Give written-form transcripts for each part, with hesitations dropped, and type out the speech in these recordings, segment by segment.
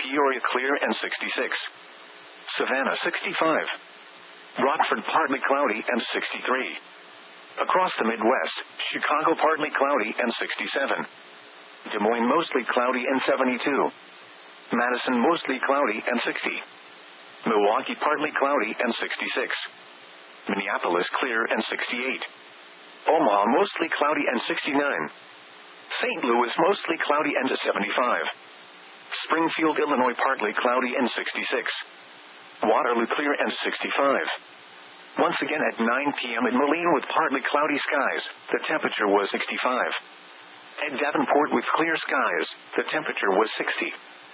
Peoria clear and 66. Savannah 65. Rockford partly cloudy and 63. Across the Midwest, Chicago partly cloudy and 67. Des Moines mostly cloudy and 72. Madison mostly cloudy and 60. Milwaukee partly cloudy and 66. Minneapolis clear and 68. Omaha mostly cloudy and 69. St. Louis mostly cloudy and 75. Springfield, Illinois partly cloudy and 66. Waterloo clear and 65. Once again at 9 p.m. in Moline with partly cloudy skies, the temperature was 65. At Davenport with clear skies, the temperature was 60.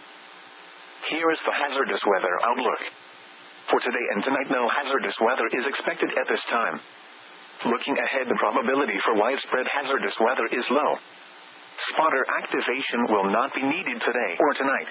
Here is the hazardous weather outlook. For today and tonight, no hazardous weather is expected at this time. Looking ahead, the probability for widespread hazardous weather is low. Spotter activation will not be needed today or tonight.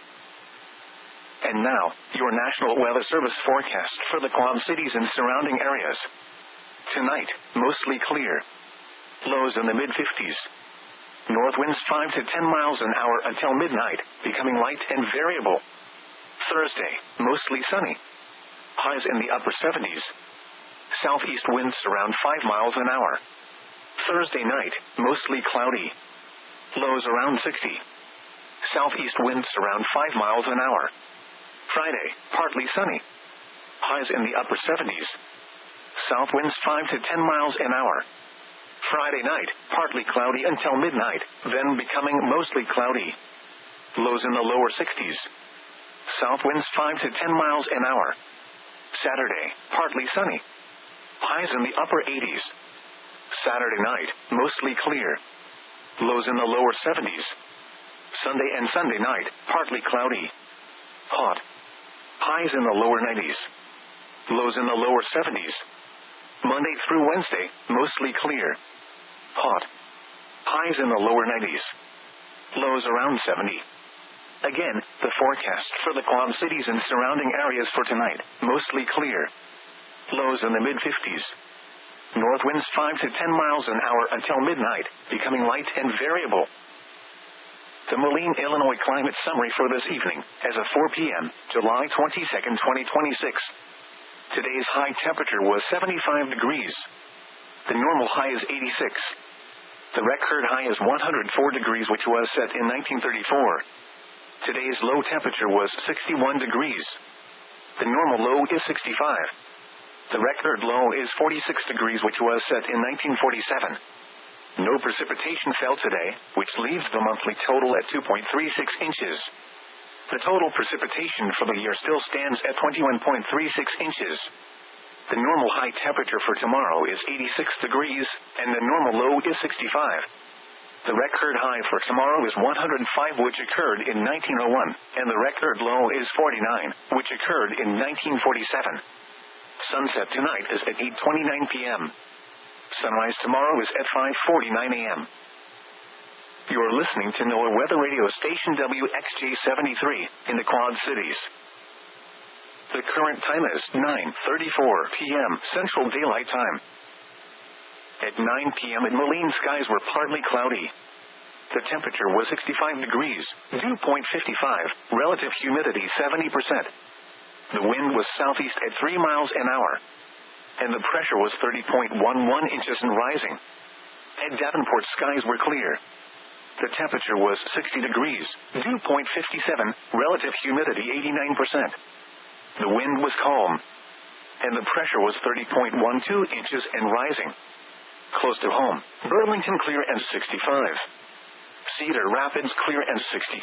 And now, your National Weather Service forecast for the Quad Cities and surrounding areas. Tonight, mostly clear. Lows in the mid-50s. North winds 5 to 10 miles an hour until midnight, becoming light and variable. Thursday, mostly sunny. Highs in the upper 70s. Southeast winds around 5 miles an hour. Thursday night, mostly cloudy. Lows around 60. Southeast winds around 5 miles an hour. Friday, partly sunny. Highs in the upper 70s. South winds 5 to 10 miles an hour. Friday night, partly cloudy until midnight, then becoming mostly cloudy. Lows in the lower 60s. South winds 5 to 10 miles an hour. Saturday, partly sunny. Highs in the upper 80s. Saturday night, mostly clear. Lows in the lower 70s. Sunday and Sunday night, partly cloudy. Hot. Highs in the lower 90s. Lows in the lower 70s. Monday through Wednesday, mostly clear. Hot. Highs in the lower 90s. Lows around 70. Again, the forecast for the Quad Cities and surrounding areas for tonight, mostly clear. Lows in the mid-50s. North winds 5 to 10 miles an hour until midnight, becoming light and variable. The Moline, Illinois climate summary for this evening, as of 4 p.m., July 22nd, 2026. Today's high temperature was 75 degrees. The normal high is 86. The record high is 104 degrees, which was set in 1934. Today's low temperature was 61 degrees. The normal low is 65. The record low is 46 degrees, which was set in 1947. No precipitation fell today, which leaves the monthly total at 2.36 inches. The total precipitation for the year still stands at 21.36 inches. The normal high temperature for tomorrow is 86 degrees, and the normal low is 65. The record high for tomorrow is 105, which occurred in 1901, and the record low is 49, which occurred in 1947. Sunset tonight is at 8:29 p.m. Sunrise tomorrow is at 5:49 a.m. You're listening to NOAA Weather Radio Station WXJ-73 in the Quad Cities. The current time is 9:34 p.m. Central Daylight Time. At 9 p.m. in Moline, skies were partly cloudy. The temperature was 65 degrees, dew point 55, relative humidity 70%. The wind was southeast at 3 miles an hour, and the pressure was 30.11 inches and rising. At Davenport, skies were clear. The temperature was 60 degrees, dew point 57, relative humidity 89%. The wind was calm, and the pressure was 30.12 inches and rising. Close to home, Burlington clear and 65. Cedar Rapids clear and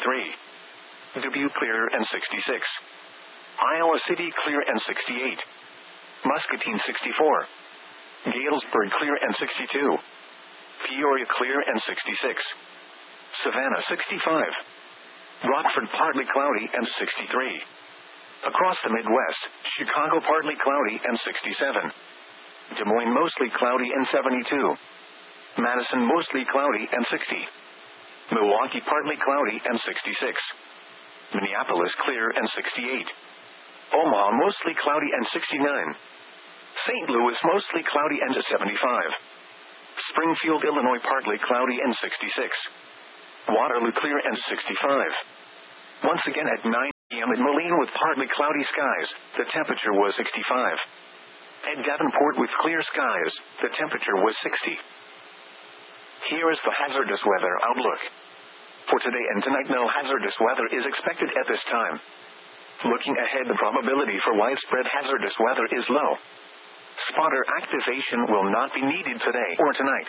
63. Dubuque clear and 66. Iowa City clear and 68. Muscatine 64. Galesburg clear and 62. Peoria clear and 66. Savannah 65. Rockford partly cloudy and 63. Across the Midwest, Chicago partly cloudy and 67. Des Moines mostly cloudy and 72. Madison mostly cloudy and 60. Milwaukee partly cloudy and 66. Minneapolis clear and 68. Omaha mostly cloudy and 69. St. Louis mostly cloudy and 75. Springfield, Illinois partly cloudy and 66. Waterloo clear and 65. Once again at 9 p.m. at Moline with partly cloudy skies, the temperature was 65. At Davenport with clear skies, the temperature was 60. Here is the hazardous weather outlook. For today and tonight, no hazardous weather is expected at this time. Looking ahead, the probability for widespread hazardous weather is low. Spotter activation will not be needed today or tonight.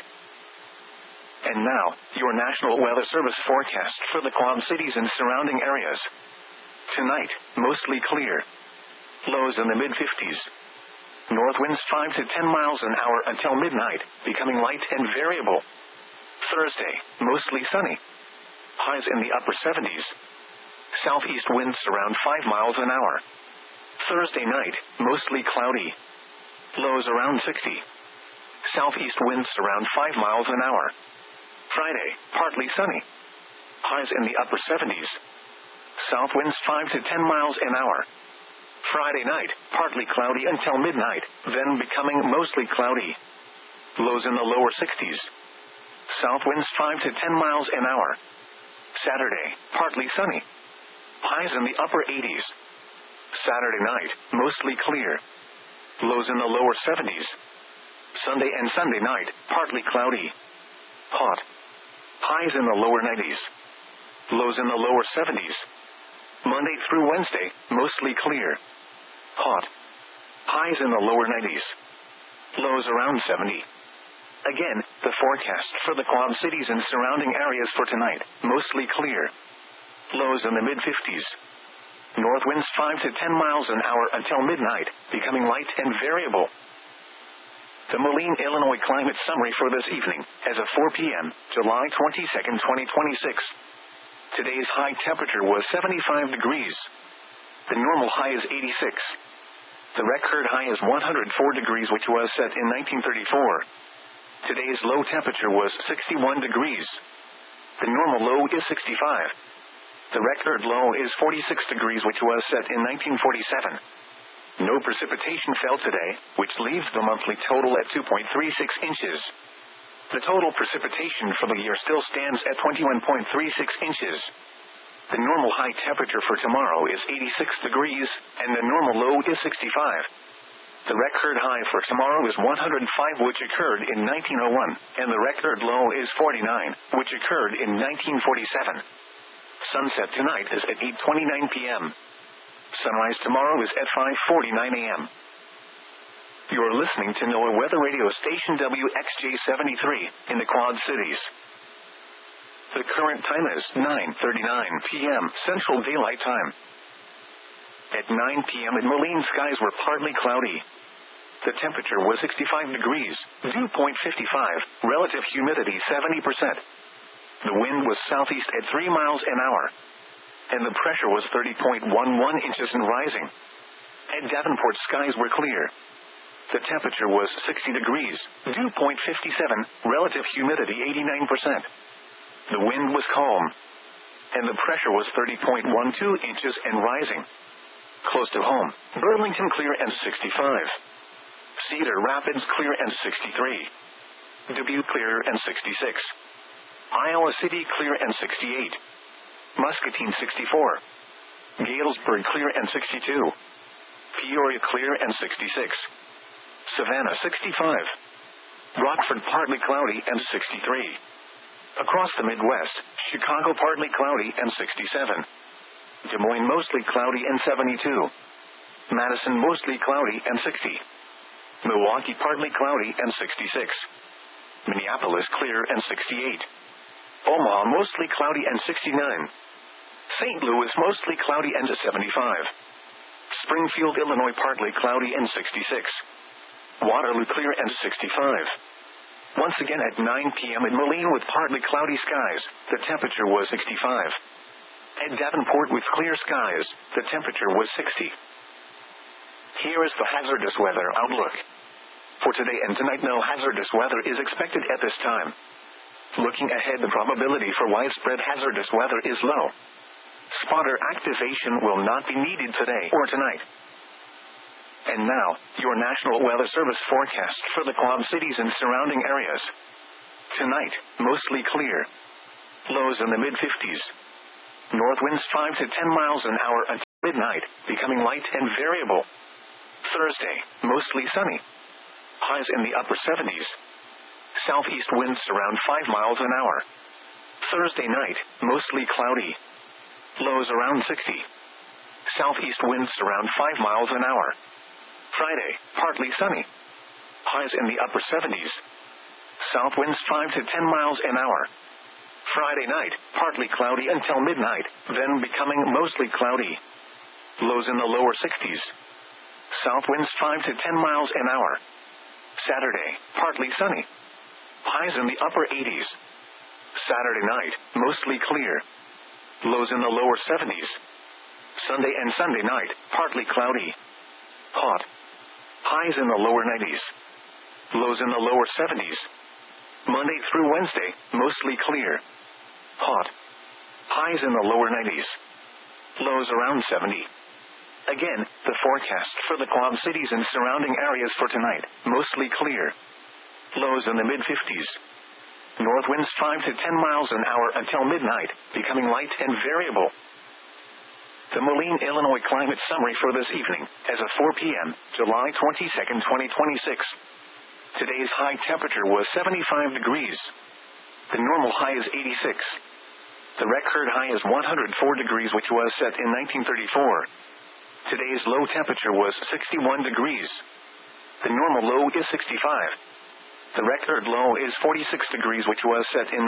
And now, your National Weather Service forecast for the Quad Cities and surrounding areas. Tonight, mostly clear. Lows in the mid-50s. North winds 5 to 10 miles an hour until midnight, becoming light and variable. Thursday, mostly sunny. Highs in the upper 70s. Southeast winds around 5 miles an hour. Thursday night, mostly cloudy. Lows around 60. Southeast winds around 5 miles an hour. Friday, partly sunny. Highs in the upper 70s. South winds 5 to 10 miles an hour. Friday night, partly cloudy until midnight, then becoming mostly cloudy. Lows in the lower 60s. South winds 5 to 10 miles an hour. Saturday, partly sunny. Highs in the upper 80s. Saturday night, mostly clear. Lows in the lower 70s. Sunday and Sunday night, partly cloudy. Hot. Highs in the lower 90s. Lows in the lower 70s. Monday through Wednesday, mostly clear. Hot. Highs in the lower 90s. Lows around 70. Again, the forecast for the Quad Cities and surrounding areas for tonight, mostly clear. Lows in the mid-50s. North winds 5 to 10 miles an hour until midnight, becoming light and variable. The Moline, Illinois climate summary for this evening, as of 4 p.m., July 22, 2026. Today's high temperature was 75 degrees. The normal high is 86. The record high is 104 degrees, which was set in 1934. Today's low temperature was 61 degrees. The normal low is 65. The record low is 46 degrees, which was set in 1947. No precipitation fell today, which leaves the monthly total at 2.36 inches. The total precipitation for the year still stands at 21.36 inches. The normal high temperature for tomorrow is 86 degrees, and the normal low is 65. The record high for tomorrow is 105, which occurred in 1901, and the record low is 49, which occurred in 1947. Sunset tonight is at 8:29 p.m. Sunrise tomorrow is at 5:49 a.m. You're listening to NOAA Weather Radio Station WXJ73 in the Quad Cities. The current time is 9:39 p.m. Central Daylight Time. At 9 p.m. at Moline, skies were partly cloudy. The temperature was 65 degrees, dew point 55, relative humidity 70%. The wind was southeast at 3 miles an hour, and the pressure was 30.11 inches and rising. At Davenport, skies were clear. The temperature was 60 degrees, dew point 57, relative humidity 89%. The wind was calm, and the pressure was 30.12 inches and rising. Close to home, Burlington clear and 65. Cedar Rapids clear and 63. Dubuque clear and 66. Iowa City clear and 68. Muscatine 64. Galesburg clear and 62. Peoria clear and 66. Savannah 65. Rockford partly cloudy and 63. Across the Midwest, Chicago partly cloudy and 67. Des Moines mostly cloudy and 72. Madison mostly cloudy and 60. Milwaukee partly cloudy and 66. Minneapolis clear and 68. Omaha mostly cloudy and 69. St. Louis mostly cloudy and 75. Springfield, Illinois partly cloudy and 66. Waterloo clear and 65. Once again at 9 p.m. at Moline with partly cloudy skies, the temperature was 65. At Davenport with clear skies, the temperature was 60. Here is the hazardous weather outlook. For today and tonight, no hazardous weather is expected at this time. Looking ahead, the probability for widespread hazardous weather is low. Spotter activation will not be needed today or tonight. And now, your National Weather Service forecast for the Quad Cities and surrounding areas. Tonight, mostly clear. Lows in the mid-50s. North winds 5 to 10 miles an hour until midnight, becoming light and variable. Thursday, mostly sunny. Highs in the upper 70s. Southeast winds around 5 miles an hour. Thursday night, mostly cloudy. Lows around 60. Southeast winds around 5 miles an hour. Friday, partly sunny. Highs in the upper 70s. South winds 5 to 10 miles an hour. Friday night, partly cloudy until midnight, then becoming mostly cloudy. Lows in the lower 60s. South winds 5 to 10 miles an hour. Saturday, partly sunny. Highs in the upper 80s. Saturday night, mostly clear. Lows in the lower 70s. Sunday and Sunday night, partly cloudy. Hot. Highs in the lower 90s. Lows in the lower 70s. Monday through Wednesday, mostly clear. Hot. Highs in the lower 90s. Lows around 70. Again, the forecast for the Quad Cities and surrounding areas for tonight, mostly clear. Lows in the mid-50s. North winds 5 to 10 miles an hour until midnight, becoming light and variable. The Moline, Illinois climate summary for this evening, as of 4 p.m., July 22, 2026. Today's high temperature was 75 degrees. The normal high is 86. The record high is 104 degrees, which was set in 1934. Today's low temperature was 61 degrees. The normal low is 65. The record low is 46 degrees, which was set in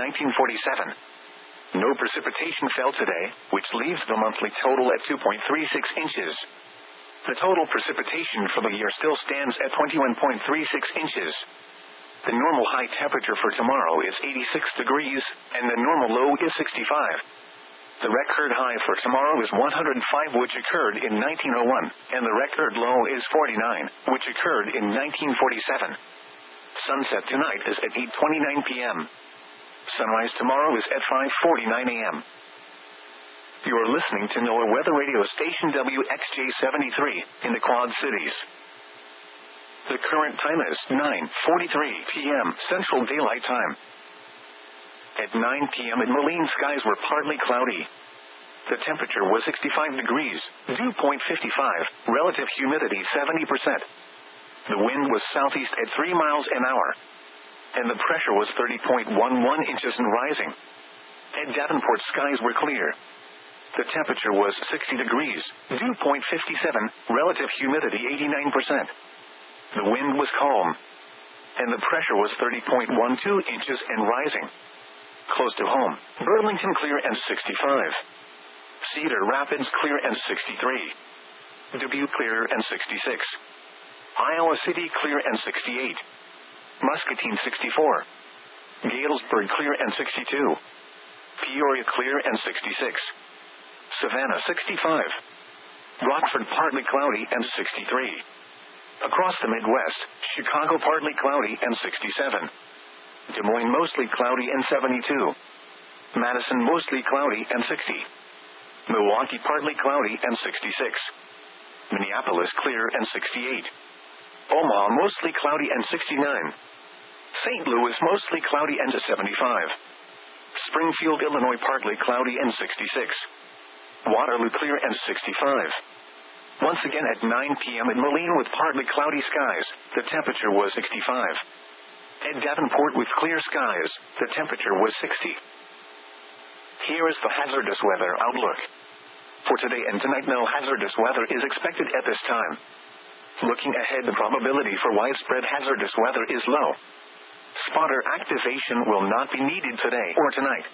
1947. No precipitation fell today, which leaves the monthly total at 2.36 inches. The total precipitation for the year still stands at 21.36 inches. The normal high temperature for tomorrow is 86 degrees, and the normal low is 65. The record high for tomorrow is 105, which occurred in 1901, and the record low is 49, which occurred in 1947. Sunset tonight is at 8:29 p.m. Sunrise tomorrow is at 5:49 a.m. You're listening to NOAA Weather Radio Station WXJ73 in the Quad Cities. The current time is 9:43 p.m. Central Daylight Time. At 9 p.m. in Moline, skies were partly cloudy. The temperature was 65 degrees, dew point 55, relative humidity 70%. The wind was southeast at 3 miles an hour, and the pressure was 30.11 inches and rising. At Davenport, skies were clear. The temperature was 60 degrees, dew point 57, relative humidity 89%. The wind was calm, and the pressure was 30.12 inches and rising. Close to home, Burlington clear and 65. Cedar Rapids clear and 63. Dubuque clear and 66. Iowa City clear and 68. Muscatine 64. Galesburg clear and 62. Peoria clear and 66. Savannah 65. Rockford partly cloudy and 63. Across the Midwest, Chicago partly cloudy and 67. Des Moines mostly cloudy and 72. Madison mostly cloudy and 60. Milwaukee partly cloudy and 66. Minneapolis clear and 68. Omaha mostly cloudy and 69. St. Louis mostly cloudy and 75. Springfield, Illinois partly cloudy and 66. Waterloo clear and 65. Once again at 9 p.m. in Moline with partly cloudy skies, the temperature was 65. At Davenport with clear skies, the temperature was 60. Here is the hazardous weather outlook. For today and tonight, no hazardous weather is expected at this time. Looking ahead, the probability for widespread hazardous weather is low. Spotter activation will not be needed today or tonight.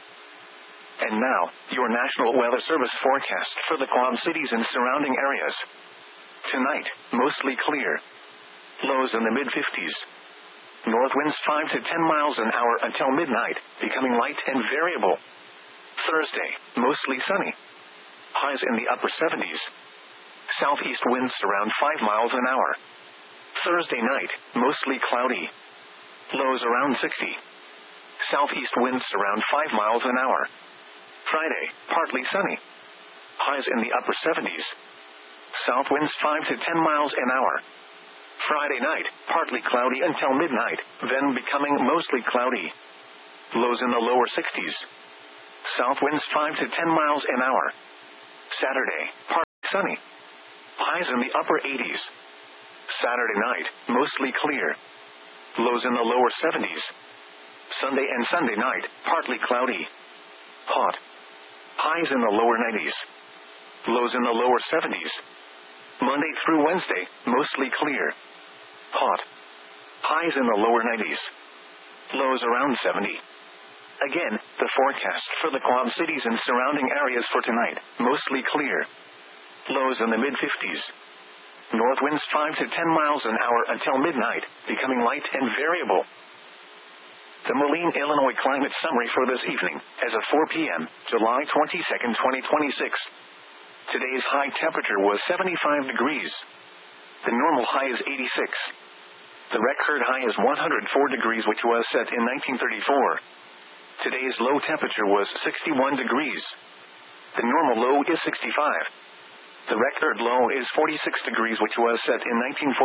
And now, your National Weather Service forecast for the Quad Cities and surrounding areas. Tonight, mostly clear. Lows in the mid-50s. North winds 5 to 10 miles an hour until midnight, becoming light and variable. Thursday, mostly sunny. Highs in the upper 70s. Southeast winds around 5 miles an hour. Thursday night, mostly cloudy. Lows around 60. Southeast winds around 5 miles an hour. Friday, partly sunny. Highs in the upper 70s. South winds 5 to 10 miles an hour. Friday night, partly cloudy until midnight, then becoming mostly cloudy. Lows in the lower 60s. South winds 5 to 10 miles an hour. Saturday, sunny. Highs in the upper 80s. Saturday night, mostly clear. Lows in the lower 70s. Sunday and Sunday night, partly cloudy. Hot. Highs in the lower 90s. Lows in the lower 70s. Monday through Wednesday, mostly clear. Hot. Highs in the lower 90s. Lows around 70. Again, the forecast for the Quad Cities and surrounding areas for tonight, mostly clear. Lows in the mid-50s. North winds 5 to 10 miles an hour until midnight, becoming light and variable. The Moline, Illinois climate summary for this evening, as of 4 p.m., July 22, 2026. Today's high temperature was 75 degrees. The normal high is 86. The record high is 104 degrees, which was set in 1934. Today's low temperature was 61 degrees. The normal low is 65. The record low is 46 degrees, which was set in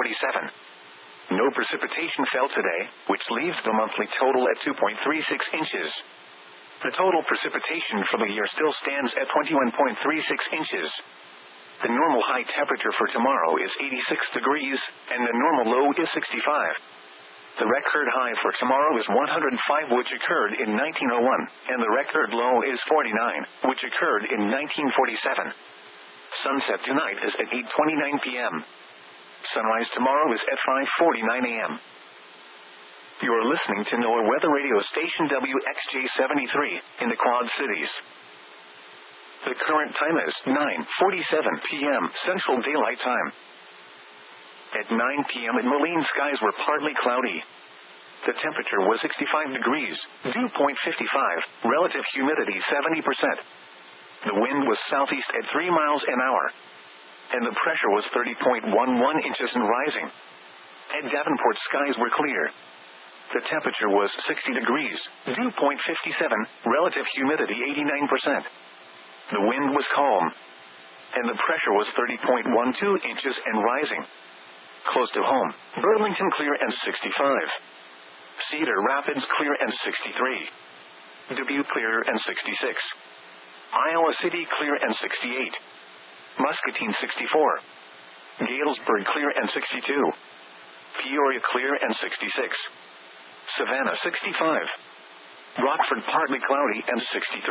1947. No precipitation fell today, which leaves the monthly total at 2.36 inches. The total precipitation for the year still stands at 21.36 inches. The normal high temperature for tomorrow is 86 degrees, and the normal low is 65. The record high for tomorrow is 105, which occurred in 1901, and the record low is 49, which occurred in 1947. Sunset tonight is at 8:29 p.m. Sunrise tomorrow is at 5:49 a.m. You are listening to NOAA Weather Radio Station WXJ-73 in the Quad Cities. The current time is 9:47 p.m. Central Daylight Time. At 9 p.m. in Moline, skies were partly cloudy. The temperature was 65 degrees, dew point 55, relative humidity 70%. The wind was southeast at 3 miles an hour, and the pressure was 30.11 inches and rising. At Davenport, skies were clear. The temperature was 60 degrees, dew point 57, relative humidity 89%. The wind was calm, and the pressure was 30.12 inches and rising. Close to home, Burlington clear and 65. Cedar Rapids clear and 63. Dubuque clear and 66. Iowa City clear and 68. Muscatine 64. Galesburg clear and 62. Peoria clear and 66. Savannah 65. Rockford partly cloudy and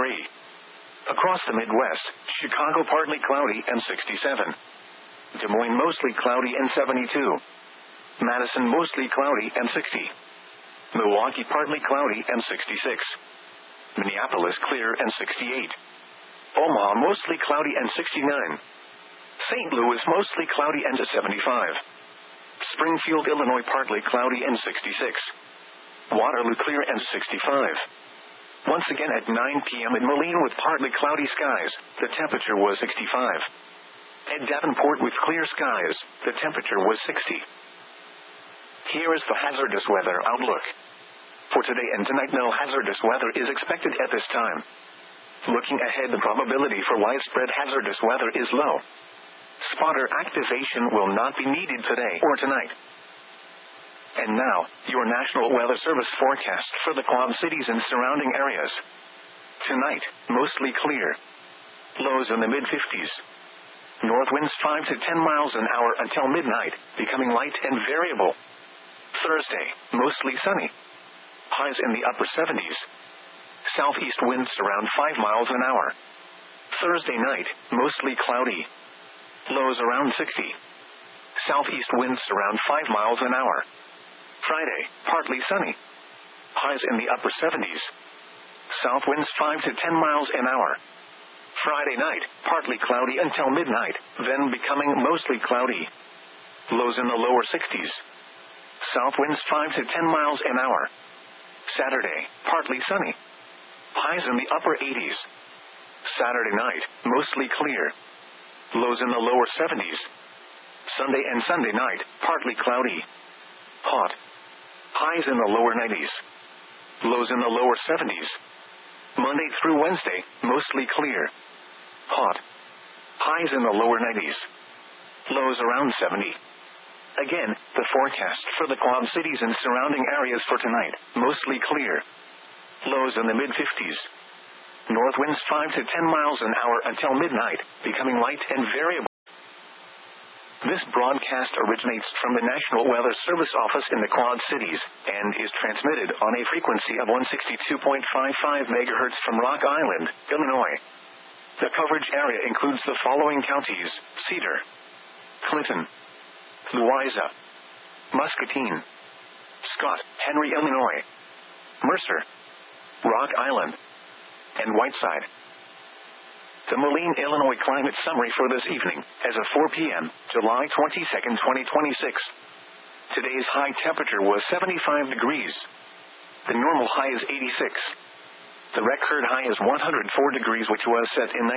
63. Across the Midwest, Chicago partly cloudy and 67. Des Moines mostly cloudy and 72. Madison mostly cloudy and 60. Milwaukee partly cloudy and 66. Minneapolis clear and 68. Omaha mostly cloudy and 69. St. Louis mostly cloudy and 75. Springfield, Illinois partly cloudy and 66. Waterloo clear and 65. Once again at 9 p.m. in Moline with partly cloudy skies, the temperature was 65. At Davenport with clear skies, the temperature was 60. Here is the hazardous weather outlook. For today and tonight, no hazardous weather is expected at this time. Looking ahead, the probability for widespread hazardous weather is low. Spotter activation will not be needed today or tonight. And now, your National Weather Service forecast for the Quad Cities and surrounding areas. Tonight, mostly clear. Lows in the mid-50s. North winds 5 to 10 miles an hour until midnight, becoming light and variable. Thursday, mostly sunny. Highs in the upper 70s. Southeast winds around 5 miles an hour. Thursday night, mostly cloudy. Lows around 60. Southeast winds around 5 miles an hour. Friday, partly sunny. Highs in the upper 70s. South winds 5 to 10 miles an hour. Friday night, partly cloudy until midnight, then becoming mostly cloudy. Lows in the lower 60s. South winds 5 to 10 miles an hour. Saturday, partly sunny. Highs in the upper 80s. Saturday night, mostly clear. Lows in the lower 70s. Sunday and Sunday night, partly cloudy. Hot. Highs in the lower 90s. Lows in the lower 70s. Monday through Wednesday, mostly clear. Hot. Highs in the lower 90s. Lows around 70. Again, the forecast for the Quad Cities and surrounding areas for tonight, mostly clear. Lows in the mid-50s. North winds 5 to 10 miles an hour until midnight, becoming light and variable. This broadcast originates from the National Weather Service office in the Quad Cities and is transmitted on a frequency of 162.55 MHz from Rock Island, Illinois. The coverage area includes the following counties: Cedar, Clinton, Louisa, Muscatine, Scott, Henry, Illinois, Mercer, Rock Island, and Whiteside. The Moline, Illinois climate summary for this evening, as of 4 p.m., July 22, 2026. Today's high temperature was 75 degrees. The normal high is 86. The record high is 104 degrees, which was set in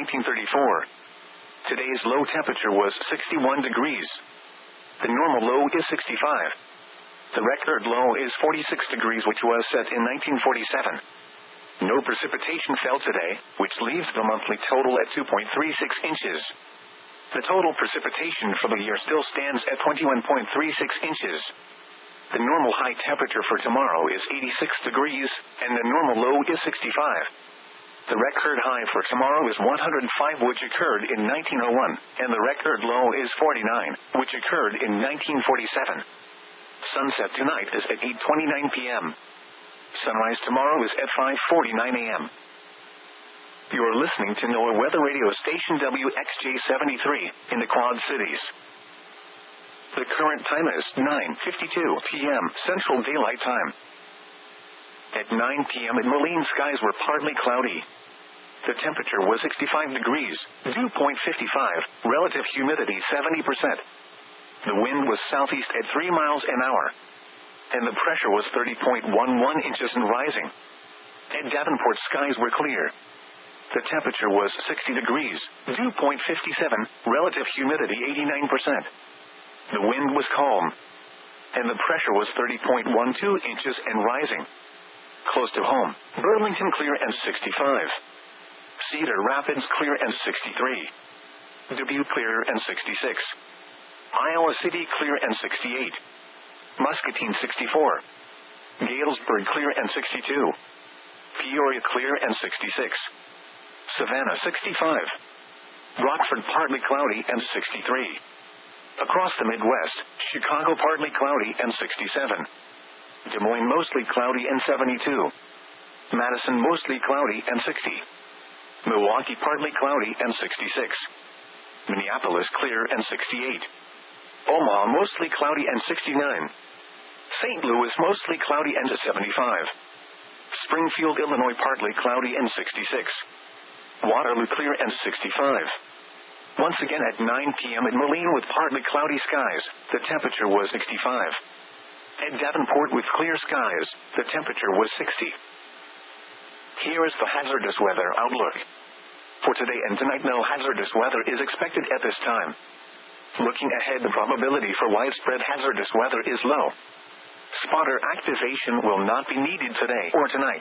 1934. Today's low temperature was 61 degrees. The normal low is 65. The record low is 46 degrees, which was set in 1947. No precipitation fell today, which leaves the monthly total at 2.36 inches. The total precipitation for the year still stands at 21.36 inches. The normal high temperature for tomorrow is 86 degrees, and the normal low is 65. The record high for tomorrow is 105, which occurred in 1901, and the record low is 49, which occurred in 1947. Sunset tonight is at 8:29 p.m. Sunrise tomorrow is at 5:49 a.m. You are listening to NOAA Weather Radio Station WXJ-73 in the Quad Cities. The current time is 9:52 p.m. Central Daylight Time. At 9 p.m. in Moline, skies were partly cloudy. The temperature was 65 degrees, dew point 55, relative humidity 70%. The wind was southeast at 3 miles an hour, and the pressure was 30.11 inches and rising. At Davenport, skies were clear. The temperature was 60 degrees, dew point 57, relative humidity 89%. The wind was calm, and the pressure was 30.12 inches and rising. Close to home, Burlington clear and 65. Cedar Rapids clear and 63. Dubuque clear and 66. Iowa City clear and 68. Muscatine 64. Galesburg clear and 62. Peoria clear and 66. Savannah 65. Rockford partly cloudy and 63. Across the Midwest, Chicago partly cloudy and 67. Des Moines mostly cloudy and 72. Madison mostly cloudy and 60. Milwaukee partly cloudy and 66. Minneapolis clear and 68. Omaha mostly cloudy and 69. St. Louis mostly cloudy and 75. Springfield, Illinois partly cloudy and 66. Waterloo clear and 65. Once again at 9 p.m. in Moline with partly cloudy skies, the temperature was 65. At Davenport with clear skies, the temperature was 60. Here is the hazardous weather outlook. For today and tonight, no hazardous weather is expected at this time. Looking ahead, the probability for widespread hazardous weather is low. Spotter activation will not be needed today or tonight.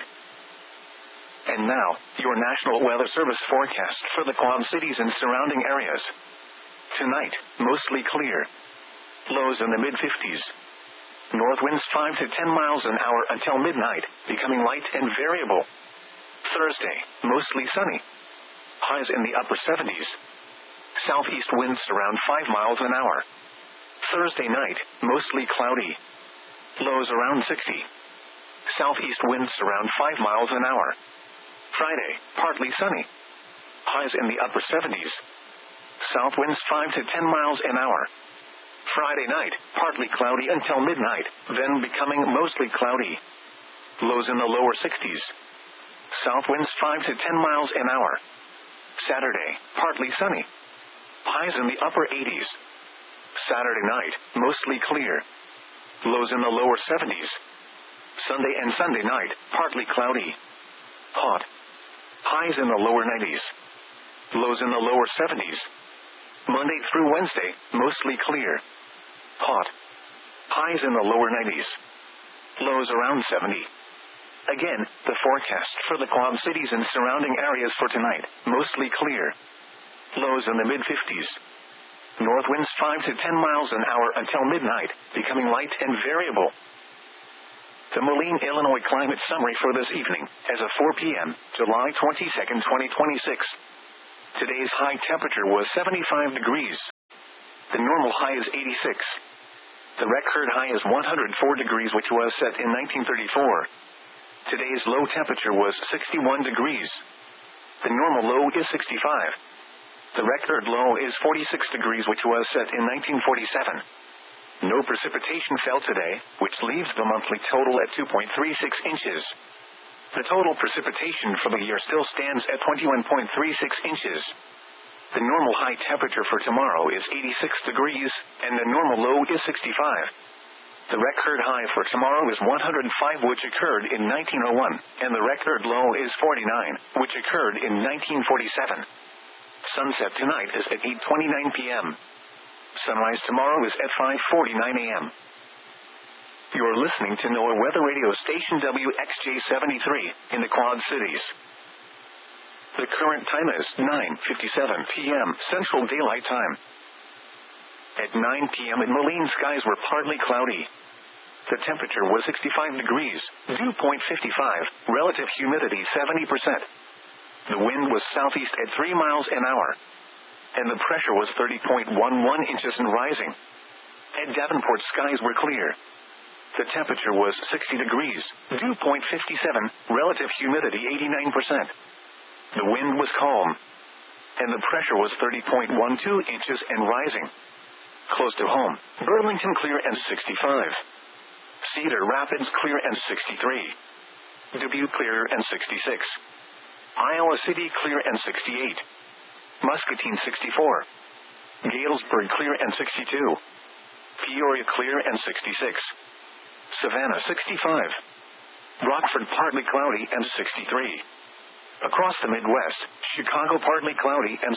And now, your National Weather Service forecast for the Quad Cities and surrounding areas. Tonight, mostly clear. Lows in the mid-50s. North winds 5 to 10 miles an hour until midnight, becoming light and variable. Thursday, mostly sunny. Highs in the upper 70s. Southeast winds around 5 miles an hour. Thursday night, mostly cloudy. Lows around 60. Southeast winds around 5 miles an hour. Friday, partly sunny. Highs in the upper 70s. South winds 5 to 10 miles an hour. Friday night, partly cloudy until midnight, then becoming mostly cloudy. Lows in the lower 60s. South winds 5 to 10 miles an hour. Saturday, partly sunny. Highs in the upper 80s. Saturday night, mostly clear. Lows in the lower 70s. Sunday and Sunday night, partly cloudy. Hot. Highs in the lower 90s. Lows in the lower 70s. Monday through Wednesday, mostly clear. Hot. Highs in the lower 90s. Lows around 70. Again, the forecast for the Quad Cities and surrounding areas for tonight, mostly clear. Lows in the mid-50s. North winds 5 to 10 miles an hour until midnight, becoming light and variable. The Moline, Illinois climate summary for this evening, as of 4 p.m., July 22, 2026. Today's high temperature was 75 degrees. The normal high is 86. The record high is 104 degrees, which was set in 1934. Today's low temperature was 61 degrees. The normal low is 65. The record low is 46 degrees, which was set in 1947. No precipitation fell today, which leaves the monthly total at 2.36 inches. The total precipitation for the year still stands at 21.36 inches. The normal high temperature for tomorrow is 86 degrees, and the normal low is 65. The record high for tomorrow is 105, which occurred in 1901, and the record low is 49, which occurred in 1947. Sunset tonight is at 8:29 p.m. Sunrise tomorrow is at 5:49 a.m. You're listening to NOAA Weather Radio Station WXJ73 in the Quad Cities. The current time is 9:57 p.m. Central Daylight Time. At 9 p.m. in Moline, skies were partly cloudy. The temperature was 65 degrees, dew point 55, relative humidity 70%. The wind was southeast at 3 miles an hour, and the pressure was 30.11 inches and rising. At Davenport, skies were clear. The temperature was 60 degrees, dew point 57, relative humidity 89%. The wind was calm, and the pressure was 30.12 inches and rising. Close to home, Burlington clear and 65. Cedar Rapids clear and 63. Dubuque clear and 66. Iowa City clear and 68. Muscatine 64. Galesburg clear and 62. Peoria clear and 66. Savannah 65. Rockford partly cloudy and 63. Across the Midwest, Chicago partly cloudy and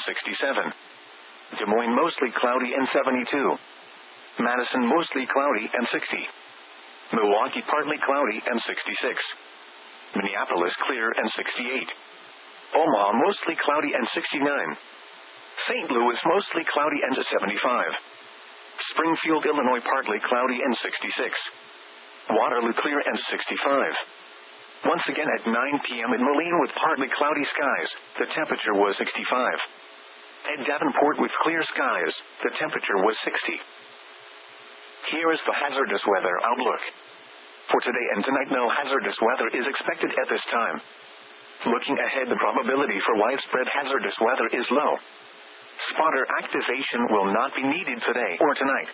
67. Des Moines mostly cloudy and 72. Madison mostly cloudy and 60. Milwaukee partly cloudy and 66. Minneapolis clear and 68. Omaha mostly cloudy and 69. St. Louis mostly cloudy and 75. Springfield, Illinois partly cloudy and 66. Waterloo clear and 65. Once again at 9 p.m. in Moline with partly cloudy skies, the temperature was 65. At Davenport with clear skies, the temperature was 60. Here is the hazardous weather outlook. For today and tonight, no hazardous weather is expected at this time. Looking ahead, the probability for widespread hazardous weather is low. Spotter activation will not be needed today or tonight.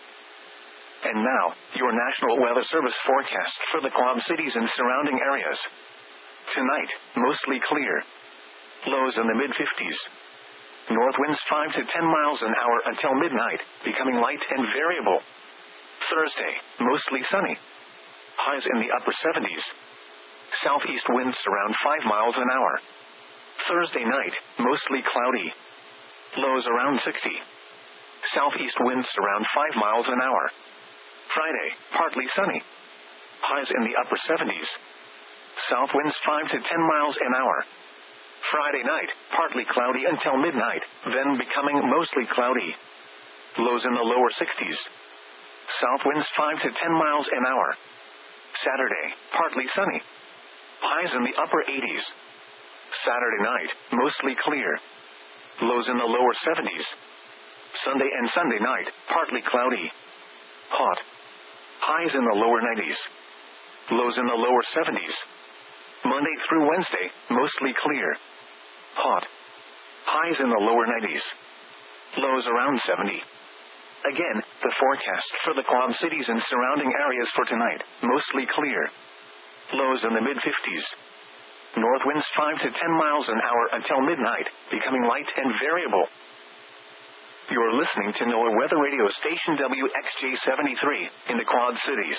And now, your National Weather Service forecast for the Quad Cities and surrounding areas. Tonight, mostly clear. Lows in the mid-50s. North winds 5 to 10 miles an hour until midnight, becoming light and variable. Thursday, mostly sunny. Highs in the upper 70s. Southeast winds around 5 miles an hour. Thursday night, mostly cloudy. Lows around 60. Southeast winds around 5 miles an hour. Friday, partly sunny. Highs in the upper 70s. South winds 5 to 10 miles an hour. Friday night, partly cloudy until midnight, then becoming mostly cloudy. Lows in the lower 60s. South winds 5 to 10 miles an hour. Saturday, partly sunny. Highs in the upper 80s. Saturday night, mostly clear. Lows in the lower 70s. Sunday and Sunday night, partly cloudy. Hot. Highs in the lower 90s. Lows in the lower 70s. Monday through Wednesday, mostly clear. Hot. Highs in the lower 90s. Lows around 70. Again, the forecast for the Quad Cities and surrounding areas for tonight, mostly clear. Lows in the mid-50s. North winds 5 to 10 miles an hour until midnight, becoming light and variable. You're listening to NOAA Weather Radio Station WXJ73 in the Quad Cities.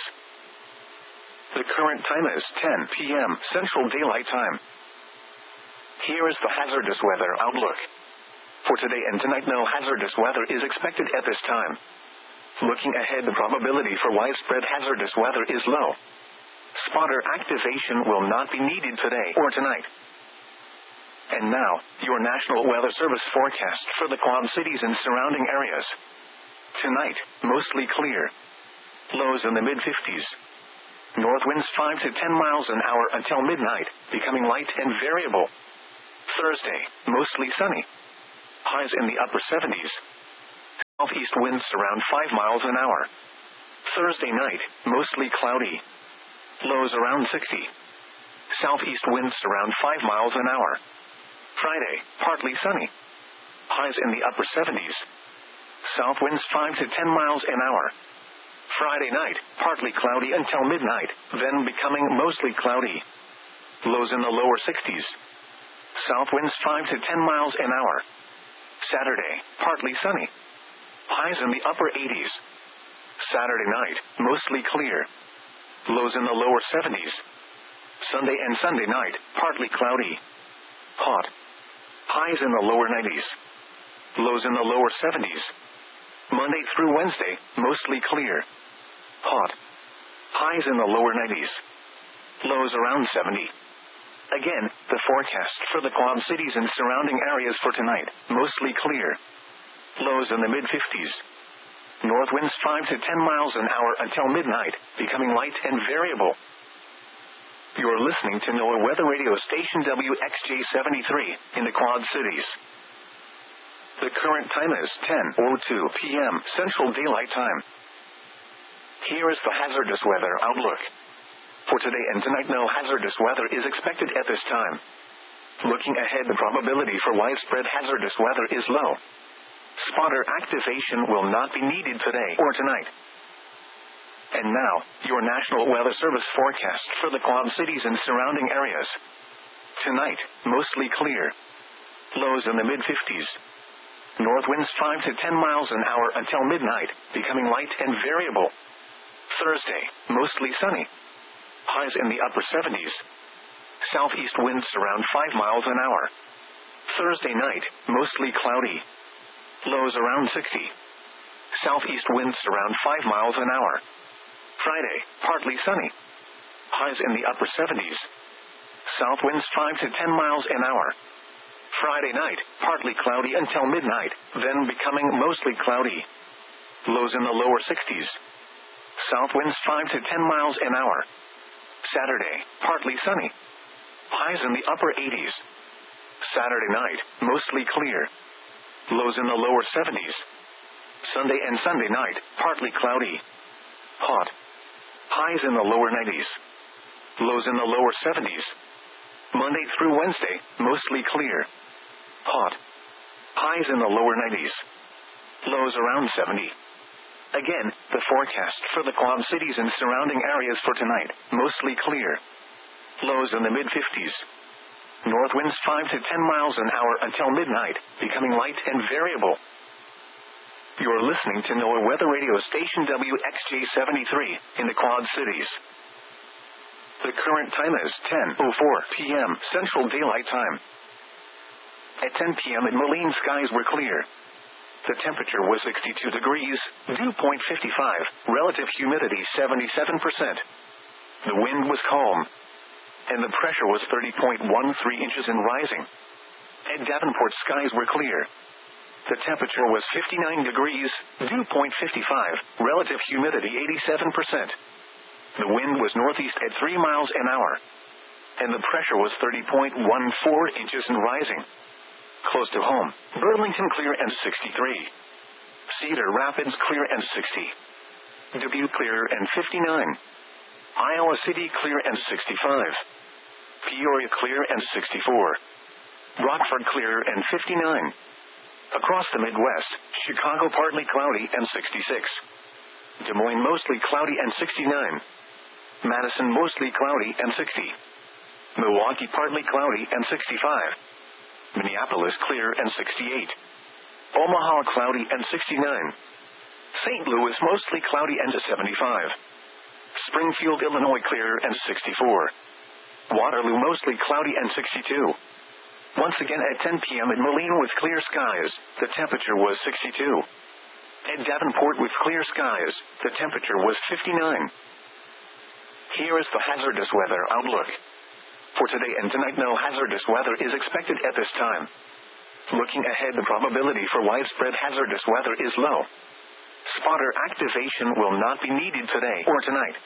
The current time is 10 p.m. Central Daylight Time. Here is the hazardous weather outlook. For today and tonight, no hazardous weather is expected at this time. Looking ahead, the probability for widespread hazardous weather is low. Spotter activation will not be needed today or tonight. And now, your National Weather Service forecast for the Quad Cities and surrounding areas. Tonight, mostly clear. Lows in the mid-50s. North winds 5 to 10 miles an hour until midnight, becoming light and variable. Thursday, mostly sunny. Highs in the upper 70s. Southeast winds around 5 miles an hour. Thursday night, mostly cloudy. Lows around 60. Southeast winds around 5 miles an hour. Friday, partly sunny. Highs in the upper 70s. South winds 5 to 10 miles an hour. Friday night, partly cloudy until midnight, then becoming mostly cloudy. Lows in the lower 60s. South winds 5 to 10 miles an hour. Saturday, partly sunny. Highs in the upper 80s. Saturday night, mostly clear. Lows in the lower 70s. Sunday and Sunday night, partly cloudy. Hot. Highs in the lower 90s. Lows in the lower 70s. Monday through Wednesday, mostly clear. Hot. Highs in the lower 90s. Lows around 70. Again, the forecast for the Quad Cities and surrounding areas for tonight, mostly clear. Lows in the mid-50s. North winds 5 to 10 miles an hour until midnight, becoming light and variable. You're listening to NOAA Weather Radio Station WXJ73 in the Quad Cities. The current time is 10:02 p.m. Central Daylight Time. Here is the hazardous weather outlook. For today and tonight, no hazardous weather is expected at this time. Looking ahead, the probability for widespread hazardous weather is low. Spotter activation will not be needed today or tonight. And now, your National Weather Service forecast for the Quad Cities and surrounding areas. Tonight, mostly clear. Lows in the mid-50s. North winds 5 to 10 miles an hour until midnight, becoming light and variable. Thursday, mostly sunny. Highs in the upper 70s. Southeast winds around 5 miles an hour. Thursday night, mostly cloudy. Lows around 60. Southeast winds around 5 miles an hour. Friday, partly sunny. Highs in the upper 70s. South winds 5 to 10 miles an hour. Friday night, partly cloudy until midnight, then becoming mostly cloudy. Lows in the lower 60s. South winds 5 to 10 miles an hour. Saturday, partly sunny. Highs in the upper 80s. Saturday night, mostly clear. Lows in the lower 70s. Sunday and Sunday night, partly cloudy. Hot. Highs in the lower 90s. Lows in the lower 70s. Monday through Wednesday, mostly clear. Hot. Highs in the lower 90s. Lows around 70. Again, the forecast for the Quad Cities and surrounding areas for tonight, mostly clear. Lows in the mid-50s. North winds 5 to 10 miles an hour until midnight, becoming light and variable. You're listening to NOAA Weather Radio Station WXJ73 in the Quad Cities. The current time is 10:04 p.m. Central Daylight Time. At 10 p.m. in Moline, skies were clear. The temperature was 62 degrees, dew point 55, relative humidity 77%. The wind was calm, and the pressure was 30.13 inches and rising. At Davenport, skies were clear. The temperature was 59 degrees, dew point 55, relative humidity 87%. The wind was northeast at 3 miles an hour, and the pressure was 30.14 inches and rising. Close to home, Burlington clear and 63. Cedar Rapids clear and 60. Dubuque clear and 59. Iowa City clear and 65. Peoria clear and 64. Rockford clear and 59. Across the Midwest, Chicago partly cloudy and 66. Des Moines mostly cloudy and 69. Madison mostly cloudy and 60. Milwaukee partly cloudy and 65. Minneapolis clear and 68. Omaha cloudy and 69. St. Louis mostly cloudy and 75. Springfield, Illinois clear and 64. Waterloo mostly cloudy and 62. Once again at 10 p.m. in Moline with clear skies, the temperature was 62. At Davenport with clear skies, the temperature was 59. Here is the hazardous weather outlook. For today and tonight, no hazardous weather is expected at this time. Looking ahead, the probability for widespread hazardous weather is low. Spotter activation will not be needed today or tonight.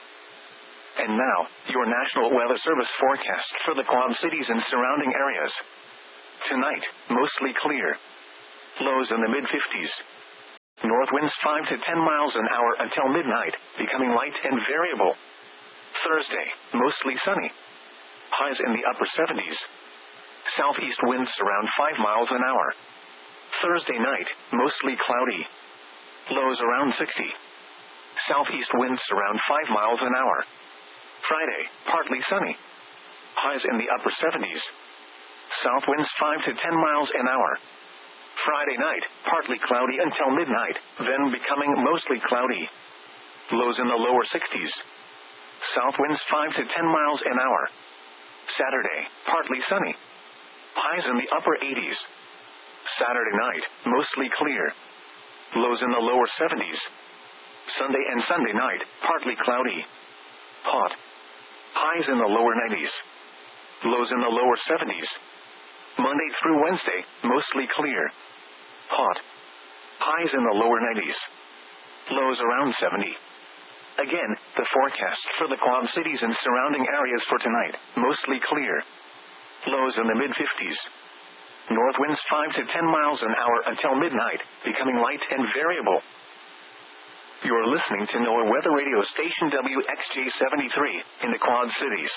And now, your National Weather Service forecast for the Quad Cities and surrounding areas. Tonight, mostly clear. Lows in the mid-50s. North winds 5 to 10 miles an hour until midnight, becoming light and variable. Thursday, mostly sunny. Highs in the upper 70s. Southeast winds around 5 miles an hour. Thursday night, mostly cloudy. Lows around 60. Southeast winds around 5 miles an hour. Friday, partly sunny. Highs in the upper 70s. South winds 5 to 10 miles an hour. Friday night, partly cloudy until midnight, then becoming mostly cloudy. Lows in the lower 60s. South winds 5 to 10 miles an hour. Saturday, partly sunny. Highs in the upper 80s. Saturday night, mostly clear. Lows in the lower 70s. Sunday and Sunday night, partly cloudy. Hot. Highs in the lower 90s. Lows in the lower 70s. Monday through Wednesday, mostly clear. Hot. Highs in the lower 90s. Lows around 70. Again, the forecast for the Quad Cities and surrounding areas for tonight, mostly clear. Lows in the mid-50s. North winds 5 to 10 miles an hour until midnight, becoming light and variable. You are listening to NOAA Weather Radio Station WXJ73 in the Quad Cities.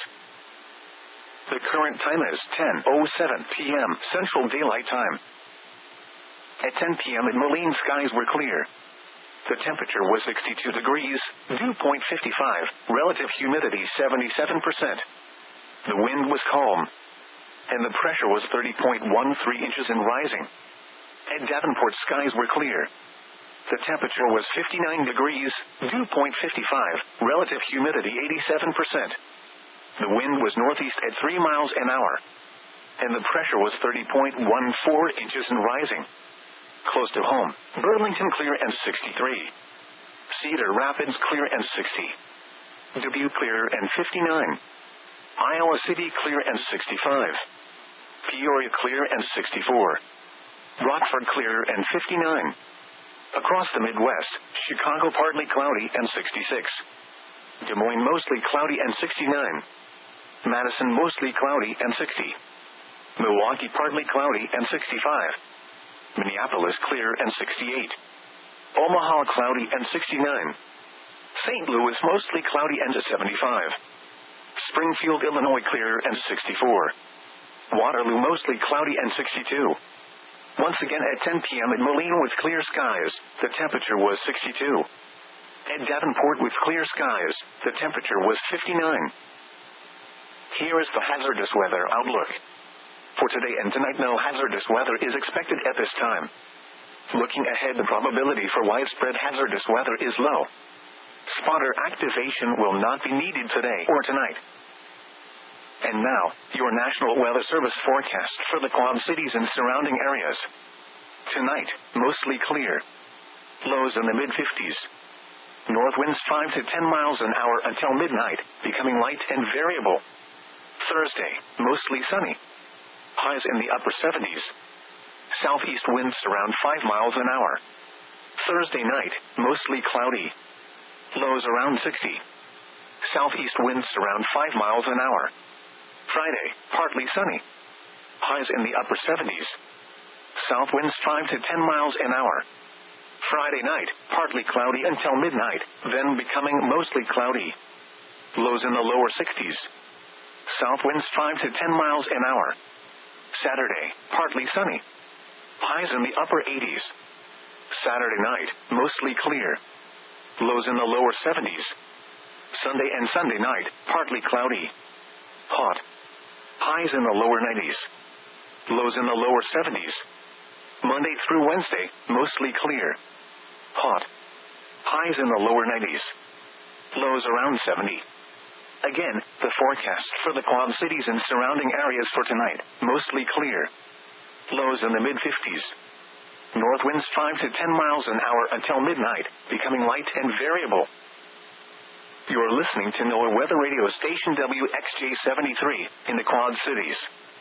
The current time is 10:07 p.m. Central Daylight Time. At 10 p.m. in Moline, skies were clear. The temperature was 62 degrees, dew point 55, relative humidity 77%. The wind was calm, and the pressure was 30.13 inches and rising. At Davenport, skies were clear. The temperature was 59 degrees, dew point 55, relative humidity 87%. The wind was northeast at 3 miles an hour, and the pressure was 30.14 inches and rising. Close to home, Burlington clear and 63. Cedar Rapids clear and 60. Dubuque clear and 59. Iowa City clear and 65. Peoria clear and 64. Rockford clear and 59. Across the Midwest, Chicago partly cloudy and 66. Des Moines mostly cloudy and 69. Madison mostly cloudy and 60. Milwaukee partly cloudy and 65. Minneapolis clear and 68. Omaha cloudy and 69. St. Louis mostly cloudy and 75. Springfield, Illinois clear and 64. Waterloo mostly cloudy and 62. Once again at 10 p.m. in Moline with clear skies, the temperature was 62. At Davenport with clear skies, the temperature was 59. Here is the hazardous weather outlook. For today and tonight, no hazardous weather is expected at this time. Looking ahead, the probability for widespread hazardous weather is low. Spotter activation will not be needed today or tonight. And now, your National Weather Service forecast for the Quad Cities and surrounding areas. Tonight, mostly clear. Lows in the mid-50s. North winds 5 to 10 miles an hour until midnight, becoming light and variable. Thursday, mostly sunny. Highs in the upper 70s. Southeast winds around 5 miles an hour. Thursday night, mostly cloudy. Lows around 60. Southeast winds around 5 miles an hour. Friday, partly sunny. Highs in the upper 70s. South winds 5 to 10 miles an hour. Friday night, partly cloudy until midnight, then becoming mostly cloudy. Lows in the lower 60s. South winds 5 to 10 miles an hour. Saturday, partly sunny. Highs in the upper 80s. Saturday night, mostly clear. Lows in the lower 70s. Sunday and Sunday night, partly cloudy. Hot. Highs in the lower 90s. Lows in the lower 70s. Monday through Wednesday, mostly clear. Hot. Highs in the lower 90s. Lows around 70. Again, the forecast for the Quad Cities and surrounding areas for tonight, mostly clear. Lows in the mid-50s. North winds 5 to 10 miles an hour until midnight, becoming light and variable. You are listening to NOAA Weather Radio Station WXJ73 in the Quad Cities.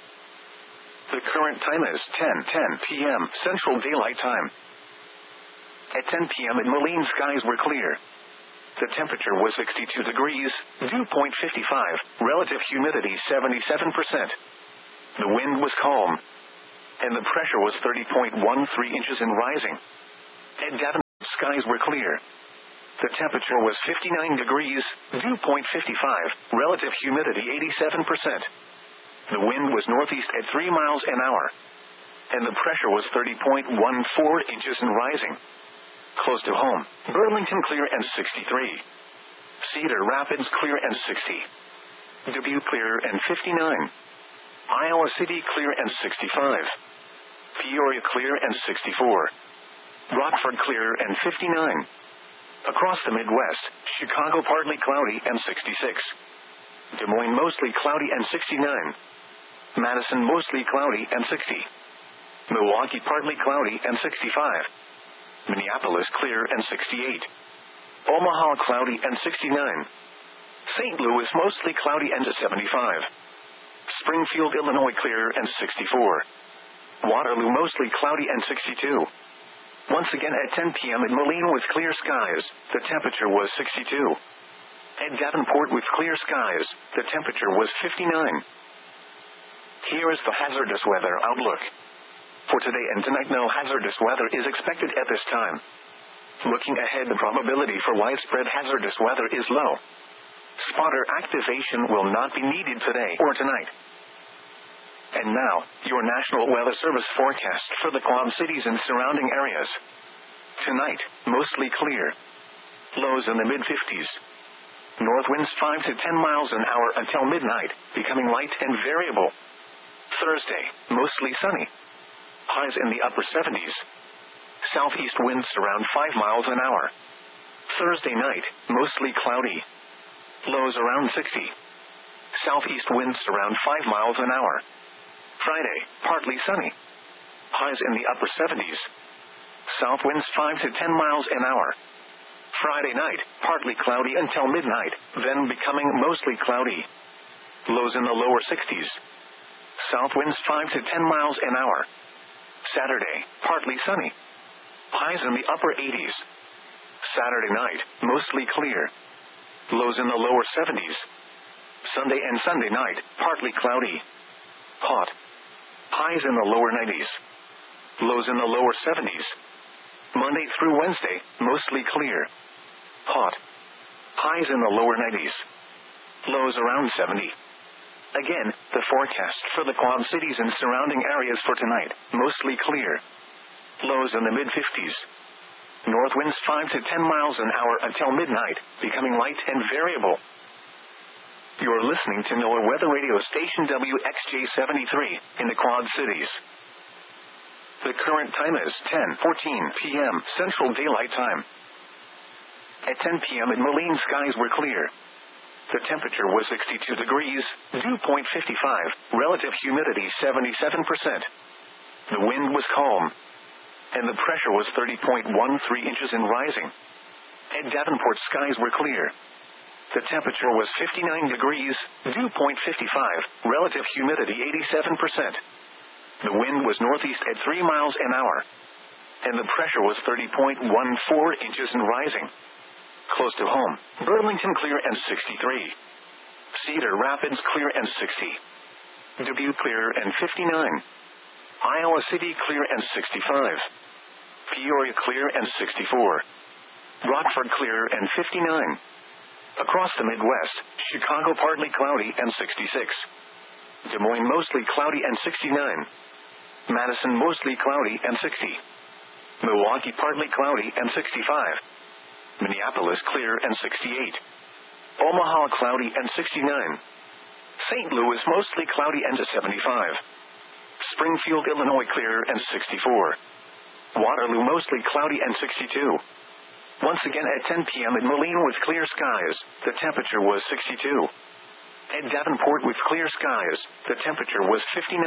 The current time is 10:10 p.m. Central Daylight Time. At 10 p.m. in Moline, skies were clear. The temperature was 62 degrees, dew point 55, relative humidity 77%. The wind was calm, and the pressure was 30.13 inches and rising. At Davenport, skies were clear. The temperature was 59 degrees, dew point 55, relative humidity 87%. The wind was northeast at 3 miles an hour. And the pressure was 30.14 inches and rising. Close to home, Burlington clear and 63. Cedar Rapids clear and 60. Dubuque clear and 59. Iowa City clear and 65. Peoria clear and 64. Rockford clear and 59. Across the Midwest, Chicago partly cloudy and 66. Des Moines mostly cloudy and 69. Madison mostly cloudy and 60. Milwaukee partly cloudy and 65. Minneapolis clear and 68. Omaha cloudy and 69. St. Louis mostly cloudy and 75. Springfield, Illinois clear and 64. Waterloo mostly cloudy and 62. Once again at 10 p.m. in Moline with clear skies, the temperature was 62. At Davenport with clear skies, the temperature was 59. Here is the hazardous weather outlook. For today and tonight, no hazardous weather is expected at this time. Looking ahead, the probability for widespread hazardous weather is low. Spotter activation will not be needed today or tonight. And now, your National Weather Service forecast for the Quad Cities and surrounding areas. Tonight, mostly clear. Lows in the mid-50s. North winds 5 to 10 miles an hour until midnight, becoming light and variable. Thursday, mostly sunny. Highs in the upper 70s. Southeast winds around 5 miles an hour. Thursday night, mostly cloudy. Lows around 60. Southeast winds around 5 miles an hour. Friday, partly sunny. Highs in the upper 70s. South winds 5 to 10 miles an hour. Friday night, partly cloudy until midnight, then becoming mostly cloudy. Lows in the lower 60s. South winds 5 to 10 miles an hour. Saturday, partly sunny. Highs in the upper 80s. Saturday night, mostly clear. Lows in the lower 70s. Sunday and Sunday night, partly cloudy. Hot. Highs in the lower 90s. Lows in the lower 70s. Monday through Wednesday, mostly clear. Hot. Highs in the lower 90s. Lows around 70. Again, the forecast for the Quad Cities and surrounding areas for tonight, mostly clear. Lows in the mid-50s. North winds 5 to 10 miles an hour until midnight, becoming light and variable. You're listening to NOAA Weather Radio Station WXJ-73 in the Quad Cities. The current time is 10:14 p.m. Central Daylight Time. At 10 p.m. in Moline, skies were clear. The temperature was 62 degrees, dew point 55, relative humidity 77%. The wind was calm, and the pressure was 30.13 inches and rising. At Davenport, skies were clear. The temperature was 59 degrees, dew point 55, relative humidity 87%. The wind was northeast at 3 miles an hour, and the pressure was 30.14 inches and rising. Close to home, Burlington clear and 63. Cedar Rapids clear and 60. Dubuque clear and 59. Iowa City clear and 65. Peoria clear and 64. Rockford clear and 59. Across the Midwest, Chicago partly cloudy and 66. Des Moines mostly cloudy and 69. Madison mostly cloudy and 60. Milwaukee partly cloudy and 65. Minneapolis clear and 68. Omaha cloudy and 69. St. Louis mostly cloudy and 75. Springfield, Illinois clear and 64. Waterloo mostly cloudy and 62. Once again at 10 p.m. in Moline with clear skies, the temperature was 62. At Davenport with clear skies, the temperature was 59.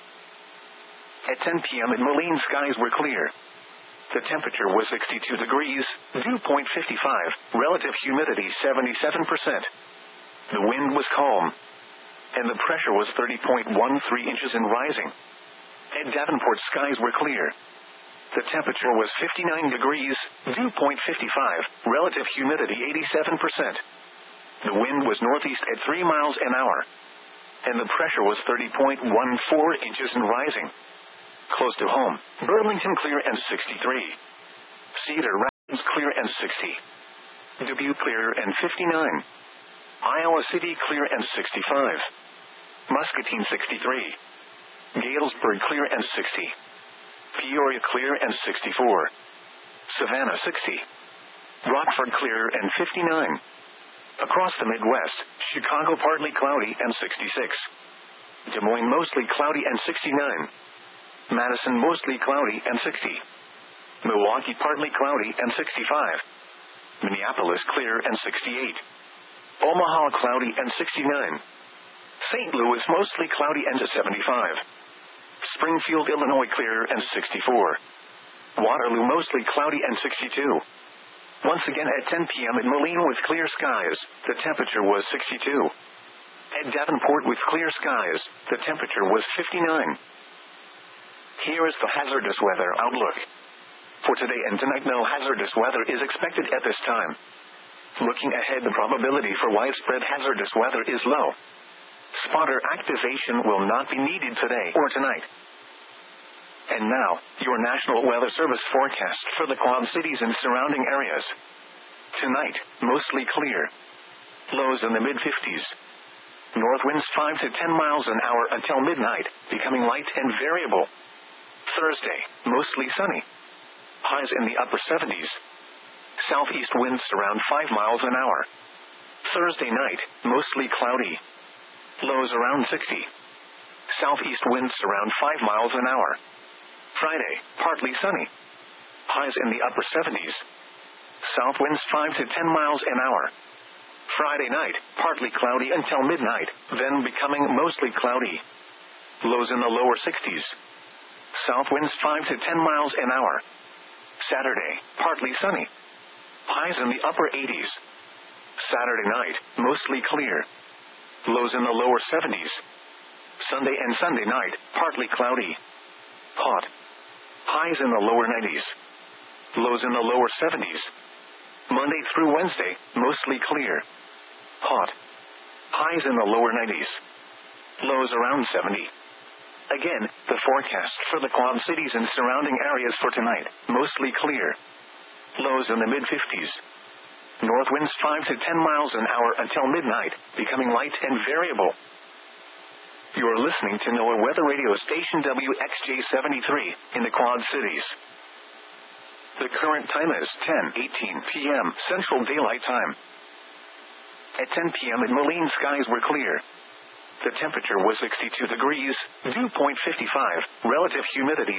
At 10 p.m. in Moline, skies were clear. The temperature was 62 degrees, dew point 55, relative humidity 77%. The wind was calm, and the pressure was 30.13 inches and rising. At Davenport, skies were clear. The temperature was 59 degrees, dew point 55, relative humidity 87%. The wind was northeast at 3 miles an hour, and the pressure was 30.14 inches and rising. Close to home, Burlington clear and 63. Cedar Rapids clear and 60. Dubuque clear and 59. Iowa City clear and 65. Muscatine 63. Galesburg clear and 60. Peoria clear and 64. Savannah 60. Rockford clear and 59. Across the Midwest, Chicago partly cloudy and 66. Des Moines mostly cloudy and 69. Madison mostly cloudy and 60. Milwaukee partly cloudy and 65. Minneapolis clear and 68. Omaha cloudy and 69. St. Louis mostly cloudy and 75. Springfield, Illinois clear and 64. Waterloo mostly cloudy and 62. Once again at 10 p.m. at Moline with clear skies, the temperature was 62. At Davenport with clear skies, the temperature was 59. Here is the hazardous weather outlook. For today and tonight, no hazardous weather is expected at this time. Looking ahead, the probability for widespread hazardous weather is low. Spotter activation will not be needed today or tonight. And now, your National Weather Service forecast for the Quad Cities and surrounding areas. Tonight, mostly clear. Lows in the mid-50s. North winds 5 to 10 miles an hour until midnight, becoming light and variable. Thursday, mostly sunny. Highs in the upper 70s. Southeast winds around 5 miles an hour. Thursday night, mostly cloudy. Lows around 60. Southeast winds around 5 miles an hour. Friday, partly sunny. Highs in the upper 70s. South winds 5 to 10 miles an hour. Friday night, partly cloudy until midnight, then becoming mostly cloudy. Lows in the lower 60s. South winds 5 to 10 miles an hour. Saturday, partly sunny. Highs in the upper 80s. Saturday night, mostly clear. Lows in the lower 70s. Sunday and Sunday night, partly cloudy. Hot. Highs in the lower 90s. Lows in the lower 70s. Monday through Wednesday, mostly clear. Hot. Highs in the lower 90s. Lows around 70. Again, the forecast for the Quad Cities and surrounding areas for tonight, mostly clear. Lows in the mid-50s. North winds 5 to 10 miles an hour until midnight, becoming light and variable. You are listening to NOAA Weather Radio Station WXJ73 in the Quad Cities. The current time is 10:18 p.m. Central Daylight Time. At 10 p.m. in Moline, skies were clear. The temperature was 62 degrees, dew point 55, relative humidity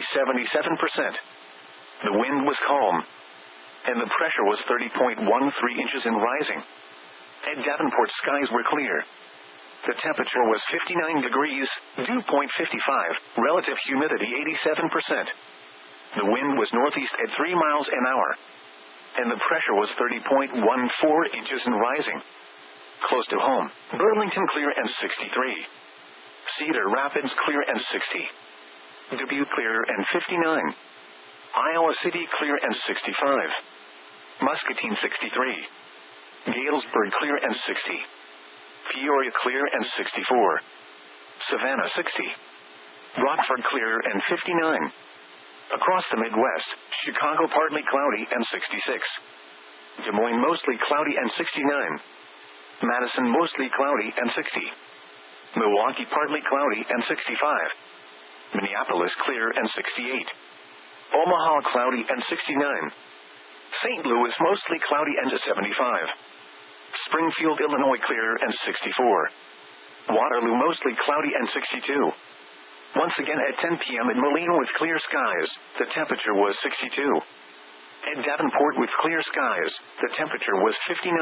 77%. The wind was calm, and the pressure was 30.13 inches and rising. At Davenport, skies were clear. The temperature was 59 degrees, dew point 55, relative humidity 87%. The wind was northeast at 3 miles an hour, and the pressure was 30.14 inches and rising. Close to home, Burlington clear and 63. Cedar Rapids clear and 60. Dubuque clear and 59. Iowa City clear and 65. Muscatine 63. Galesburg clear and 60. Peoria clear and 64. Savannah 60. Rockford clear and 59. Across the Midwest, Chicago partly cloudy and 66. Des Moines mostly cloudy and 69. Madison mostly cloudy and 60. Milwaukee partly cloudy and 65. Minneapolis clear and 68. Omaha cloudy and 69. St. Louis mostly cloudy and 75. Springfield, Illinois clear and 64. Waterloo mostly cloudy and 62. Once again at 10 p.m. in Moline with clear skies, the temperature was 62. At Davenport with clear skies, the temperature was 59.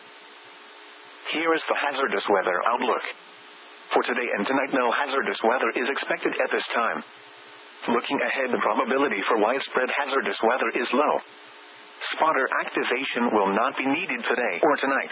Here is the hazardous weather outlook. For today and tonight, no hazardous weather is expected at this time. Looking ahead, the probability for widespread hazardous weather is low. Spotter activation will not be needed today or tonight.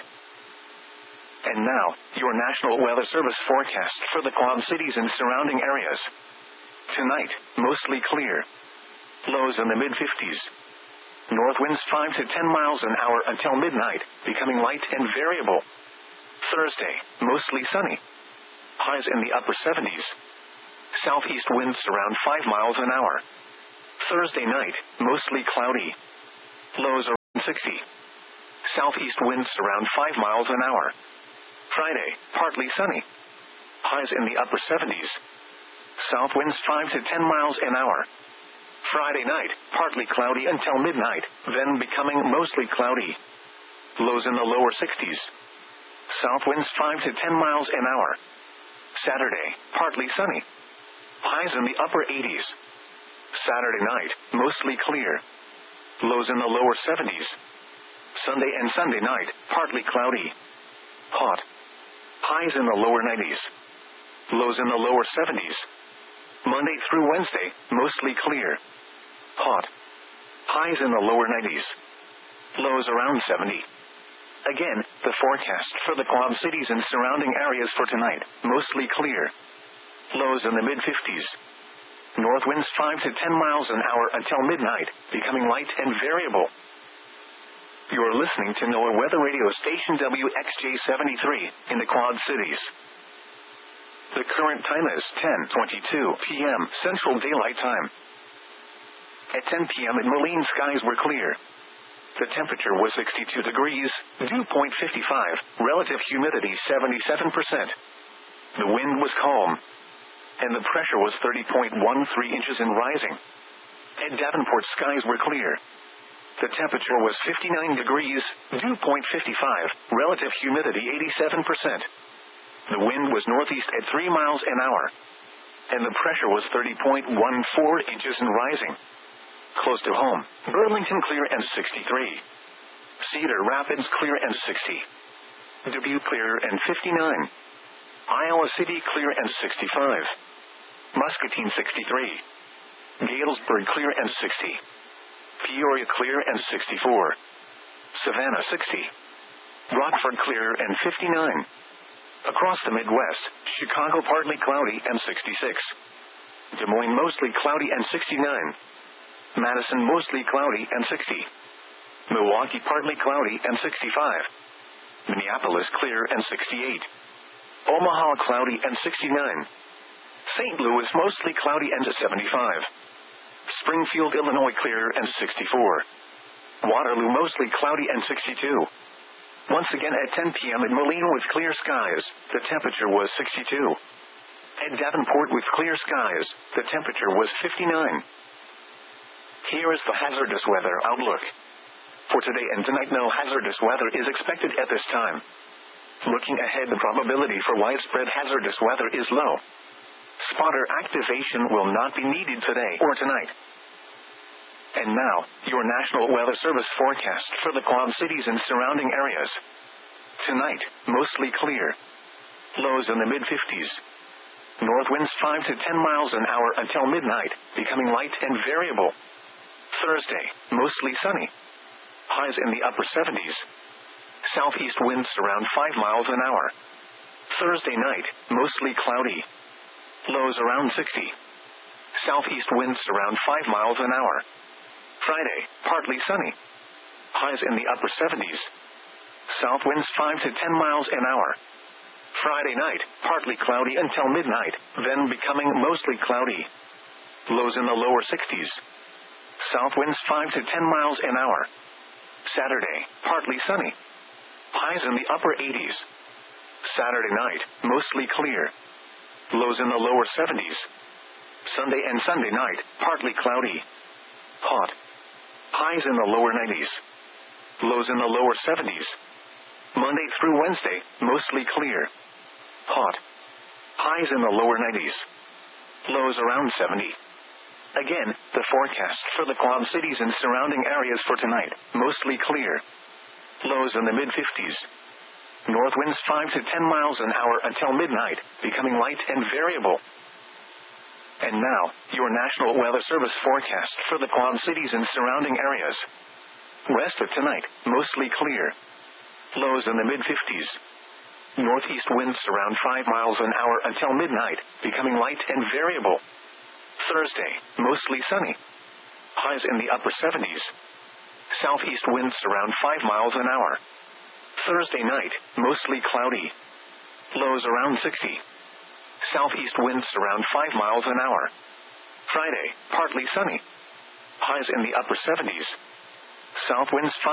And now, your National Weather Service forecast for the Quad Cities and surrounding areas. Tonight, mostly clear. Lows in the mid-50s. North winds 5 to 10 miles an hour until midnight, becoming light and variable. Thursday, mostly sunny. Highs in the upper 70s. Southeast winds around 5 miles an hour. Thursday night, mostly cloudy. Lows around 60. Southeast winds around 5 miles an hour. Friday, partly sunny. Highs in the upper 70s. South winds 5 to 10 miles an hour. Friday night, partly cloudy until midnight, then becoming mostly cloudy. Lows in the lower 60s. South winds 5 to 10 miles an hour. Saturday, partly sunny. Highs in the upper 80s. Saturday night, mostly clear. Lows in the lower 70s. Sunday and Sunday night, partly cloudy. Hot. Highs in the lower 90s. Lows in the lower 70s. Monday through Wednesday, mostly clear. Hot. Highs in the lower 90s. Lows around 70. Again, the forecast for the Quad Cities and surrounding areas for tonight, mostly clear. Lows in the mid-50s. North winds 5 to 10 miles an hour until midnight, becoming light and variable. You're listening to NOAA Weather Radio Station WXJ73 in the Quad Cities. The current time is 10:22 p.m. Central Daylight Time. At 10 p.m. in Moline, skies were clear. The temperature was 62 degrees, dew point 55, relative humidity 77%. The wind was calm, and the pressure was 30.13 inches and rising. At Davenport, skies were clear. The temperature was 59 degrees, dew point 55, relative humidity 87%. The wind was northeast at 3 miles an hour, and the pressure was 30.14 inches and rising. Close to home, Burlington clear and 63. Cedar Rapids clear and 60. Dubuque clear and 59. Iowa City clear and 65. Muscatine 63. Galesburg clear and 60. Peoria clear and 64. Savannah 60. Rockford clear and 59. Across the Midwest, Chicago partly cloudy and 66. Des Moines mostly cloudy and 69. Madison mostly cloudy and 60. Milwaukee partly cloudy and 65. Minneapolis clear and 68. Omaha cloudy and 69. St. Louis mostly cloudy and 75. Springfield, Illinois clear and 64. Waterloo mostly cloudy and 62. Once again at 10 p.m. in Moline with clear skies, the temperature was 62. At Davenport with clear skies, the temperature was 59. Here is the hazardous weather outlook. For today and tonight, no hazardous weather is expected at this time. Looking ahead, the probability for widespread hazardous weather is low. Spotter activation will not be needed today or tonight. And now, your National Weather Service forecast for the Quad Cities and surrounding areas. Tonight, mostly clear. Lows in the mid-50s. North winds 5 to 10 miles an hour until midnight, becoming light and variable. Thursday, mostly sunny. Highs in the upper 70s. Southeast winds around 5 miles an hour. Thursday night, mostly cloudy. Lows around 60. Southeast winds around 5 miles an hour. Friday, partly sunny. Highs in the upper 70s. South winds 5 to 10 miles an hour. Friday night, partly cloudy until midnight, then becoming mostly cloudy. Lows in the lower 60s. South winds 5 to 10 miles an hour. Saturday, partly sunny. Highs in the upper 80s. Saturday night, mostly clear. Lows in the lower 70s. Sunday and Sunday night, partly cloudy. Hot. Highs in the lower 90s. Lows in the lower 70s. Monday through Wednesday, mostly clear. Hot. Highs in the lower 90s. Lows around 70. Again, the forecast for the Quad Cities and surrounding areas for tonight, mostly clear. Lows in the mid-50s. North winds 5 to 10 miles an hour until midnight, becoming light and variable. And now, your National Weather Service forecast for the Quad Cities and surrounding areas. West of tonight, mostly clear. Lows in the mid-50s. Northeast winds around 5 miles an hour until midnight, becoming light and variable. Thursday, mostly sunny. Highs in the upper 70s. Southeast winds around 5 miles an hour. Thursday night, mostly cloudy. Lows around 60. Southeast winds around 5 miles an hour. Friday, partly sunny. Highs in the upper 70s. South winds 5